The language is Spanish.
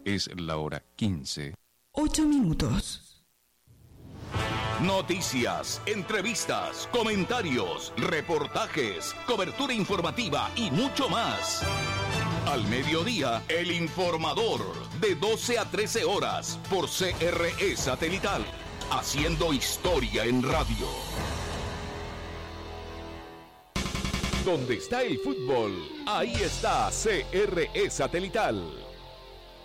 Es la hora 15. 8 minutos. Noticias, entrevistas, comentarios, reportajes, cobertura informativa y mucho más. Al mediodía, El Informador, de 12 a 13 horas, por CRE Satelital, haciendo historia en radio. Donde está el fútbol, ahí está CRE Satelital.